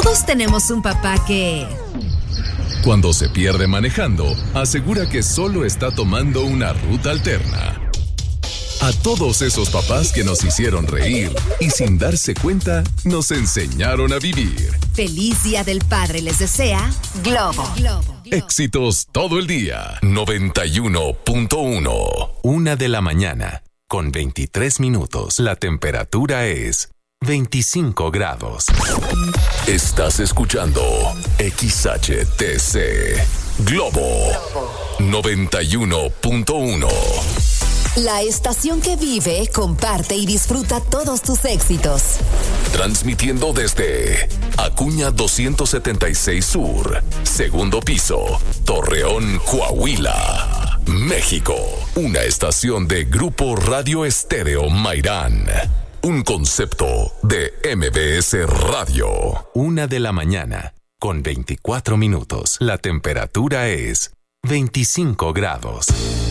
Todos tenemos un papá que... Cuando se pierde manejando, asegura que solo está tomando una ruta alterna. A todos esos papás que nos hicieron reír y sin darse cuenta, nos enseñaron a vivir. Feliz Día del Padre les desea Globo. Éxitos todo el día. 91.1. 1 de la mañana, con 23 minutos. La temperatura es 25 grados. Estás escuchando XHTC Globo 91.1. La estación que vive, comparte y disfruta todos tus éxitos. Transmitiendo desde Acuña 276 Sur, segundo piso, Torreón, Coahuila, México. Una estación de Grupo Radio Estéreo Mairán. Un concepto de MBS Radio. 1 de la mañana, con 24 minutos. La temperatura es 25 grados.